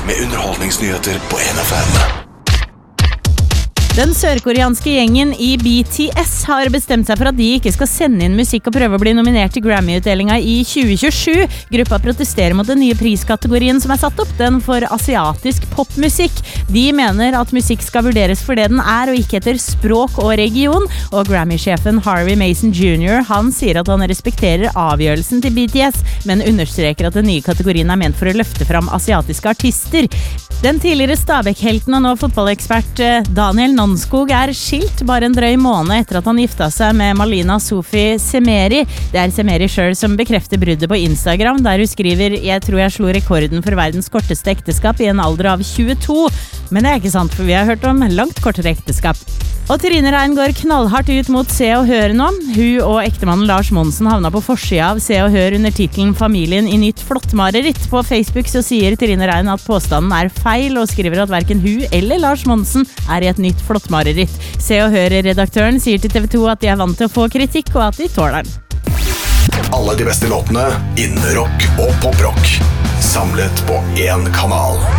med underholdningsnyheter på NFM. Den sørkoreanske gjengen i BTS har bestemt seg for at de ikke skal sende inn musikk og prøve å bli nominert til Grammy-utdelingen i 2027. Gruppa protesterer mot den nye priskategorien som er satt opp, den for asiatisk popmusikk. De mener at musikk skal vurderes for det den er, og ikke etter språk og region. Og Grammy-sjefen Harvey Mason Jr. han sier at han respekterer avgjørelsen til BTS, men understreker at den nye kategorien er ment for å løfte fram asiatiske artister. Den tidligere Stabæk-helten og nå fotballekspert Daniel Nonskog er skilt bare en drøy måned etter at han gifta seg med Malina Sofi Semeri. Det er Semeri selv som bekrefter bruddet på Instagram, der hun skriver «Jeg tror jeg slo rekorden for verdens korteste ekteskap i en alder av 22». Men det er ikke sant, for vi har hørt om langt kortere ekteskap. Og Trine Rein går knallhardt ut mot Se og Hør nå. Hun og ektemannen Lars Monsen havna på forsida av Se og Hør under titelen Familien i nytt flottmareritt. På Facebook så sier Trine Rein at påstanden er feil, og skriver at hverken hun eller Lars Monsen er i et nytt flottmareritt. Se og Hør-redaktøren sier til TV 2 at de er vant til å få kritikk, og at de tåler den. Alle de beste låtene innen rock og poprock, samlet på én kanal.